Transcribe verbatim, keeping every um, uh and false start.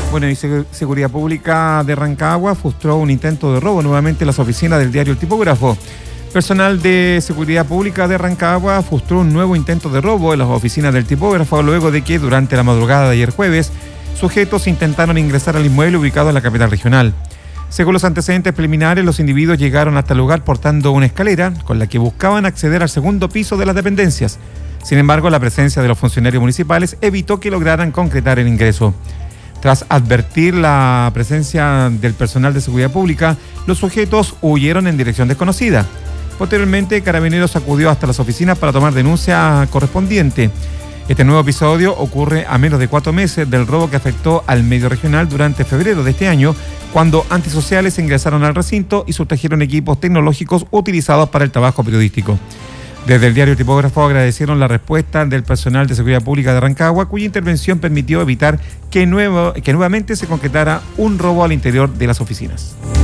Bueno, y Seguridad Pública de Rancagua frustró un intento de robo nuevamente en las oficinas del diario El Tipógrafo. Personal de Seguridad Pública de Rancagua frustró un nuevo intento de robo en las oficinas del Tipógrafo luego de que durante la madrugada de ayer jueves sujetos intentaron ingresar al inmueble ubicado en la capital regional. Según los antecedentes preliminares, los individuos llegaron hasta el lugar portando una escalera con la que buscaban acceder al segundo piso de las dependencias. Sin embargo, la presencia de los funcionarios municipales evitó que lograran concretar el ingreso. Tras advertir la presencia del personal de seguridad pública, los sujetos huyeron en dirección desconocida. Posteriormente, Carabineros acudió hasta las oficinas para tomar denuncia correspondiente. Este nuevo episodio ocurre a menos de cuatro meses del robo que afectó al medio regional durante febrero de este año, cuando antisociales ingresaron al recinto y sustrajeron equipos tecnológicos utilizados para el trabajo periodístico. Desde el diario Tipógrafo agradecieron la respuesta del personal de Seguridad Pública de Rancagua, cuya intervención permitió evitar que, nuevo, que nuevamente se concretara un robo al interior de las oficinas.